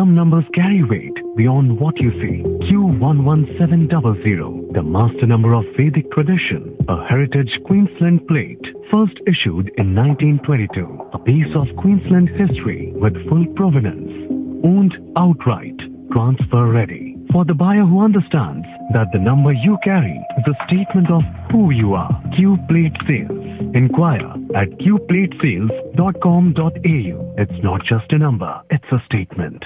Some numbers carry weight beyond what you see. Q11700, the master number of Vedic tradition, a heritage Queensland plate, first issued in 1922. A piece of Queensland history with full provenance. Owned outright, transfer ready. For the buyer who understands that the number you carry is a statement of who you are. Q Plate Sales. Inquire at qplatesales.com.au. It's not just a number, it's a statement.